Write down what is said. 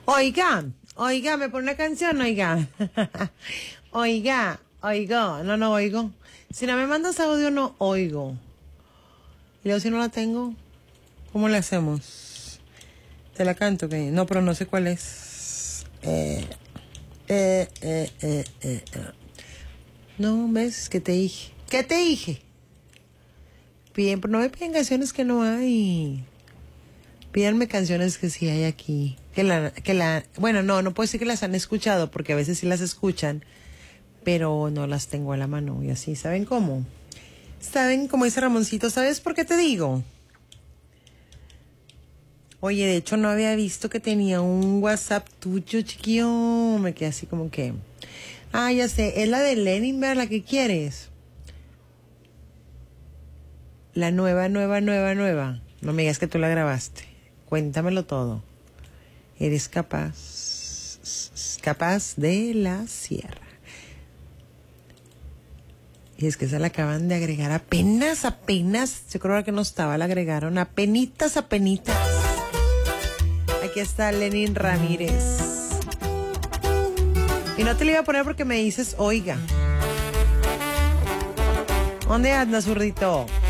Oiga, me pone una canción, oiga. Oigo. No oigo. Si no me mandas audio, no oigo. Y luego si no la tengo, ¿cómo le hacemos? ¿Te la canto? ¿Qué? No, pero no sé cuál es. No, ¿ves? ¿Qué te dije? ¿Qué te dije? Piden, pero no me piden canciones que no hay. Pídanme canciones que sí hay aquí. Bueno, no puedo decir que las han escuchado, porque a veces sí las escuchan, pero no las tengo a la mano. Y así, ¿saben cómo? ¿Saben cómo dice Ramoncito? ¿Sabes por qué te digo? Oye, de hecho no había visto que tenía un WhatsApp tuyo, chiquillo. Me quedé así como que... Ah, ya sé, es la de Lenin, ¿verdad? La que quieres. La nueva. No me digas que tú la grabaste. Cuéntamelo todo. Eres capaz de la sierra. Y es que esa la acaban de agregar apenas. Yo creo que no estaba, la agregaron apenitas. Aquí está Lenin Ramírez. Y no te la iba a poner porque me dices, oiga. ¿Dónde andas, zurdito?